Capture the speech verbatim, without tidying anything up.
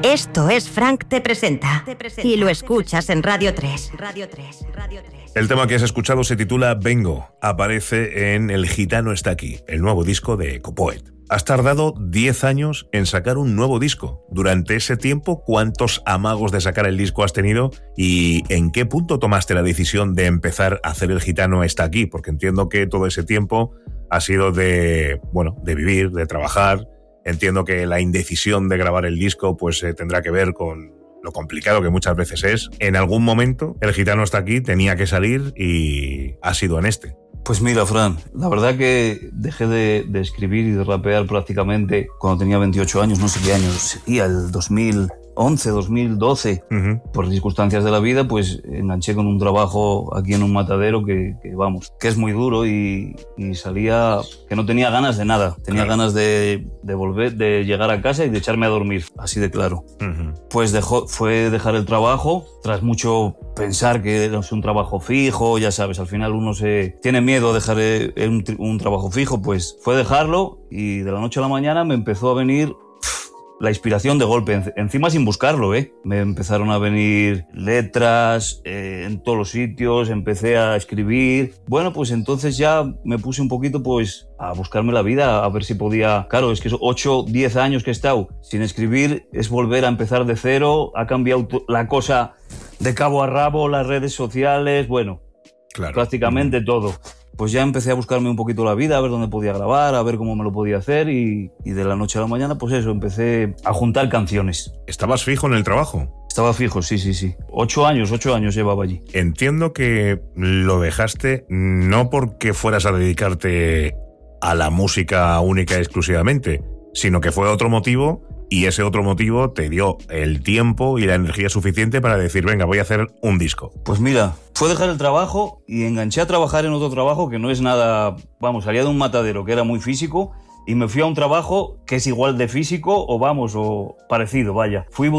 Esto es Frank Te Presenta y lo escuchas en Radio tres. El tema que has escuchado se titula Vengo. Aparece en El Gitano está aquí, el nuevo disco de Ecopoet. Has tardado diez años en sacar un nuevo disco. Durante ese tiempo, ¿cuántos amagos de sacar el disco has tenido? ¿Y en qué punto tomaste la decisión de empezar a hacer El Gitano está aquí? Porque entiendo que todo ese tiempo ha sido de, bueno, de vivir, de trabajar. Entiendo que la indecisión de grabar el disco pues eh, tendrá que ver con lo complicado que muchas veces es. En algún momento, El Gitano está aquí, tenía que salir y ha sido en este. Pues mira, Fran, la verdad que dejé de, de escribir y de rapear prácticamente cuando tenía veintiocho años, no sé qué años sería, el dos mil once, dos mil doce. Uh-huh. Por circunstancias de la vida, pues enganché con un trabajo aquí en un matadero que, que vamos, que es muy duro y, y salía que no tenía ganas de nada. Tenía claro. ganas de, de volver, de llegar a casa y de echarme a dormir, así de claro. Uh-huh. Pues dejó, fue dejar el trabajo, tras mucho pensar que era un trabajo fijo, ya sabes, al final uno se tiene miedo a dejar un, un trabajo fijo, pues fue dejarlo y de la noche a la mañana me empezó a venir la inspiración de golpe, encima sin buscarlo, ¿eh? Me empezaron a venir letras eh, en todos los sitios, empecé a escribir. Bueno, pues entonces ya me puse un poquito pues a buscarme la vida, a ver si podía... Claro, es que ocho, diez años que he estado sin escribir, es volver a empezar de cero, ha cambiado la cosa de cabo a rabo, las redes sociales, bueno, claro. prácticamente mm. todo. Pues ya empecé a buscarme un poquito la vida, a ver dónde podía grabar, a ver cómo me lo podía hacer y, y de la noche a la mañana, pues eso, empecé a juntar canciones. ¿Estabas fijo en el trabajo? Estaba fijo, sí, sí, sí. Ocho años, ocho años llevaba allí. Entiendo que lo dejaste no porque fueras a dedicarte a la música única y exclusivamente, sino que fue otro motivo. Y ese otro motivo te dio el tiempo y la energía suficiente para decir, venga, voy a hacer un disco. Pues mira, fue dejar el trabajo y enganché a trabajar en otro trabajo que no es nada... Vamos, salía de un matadero que era muy físico y me fui a un trabajo que es igual de físico o vamos, o parecido, vaya. Fui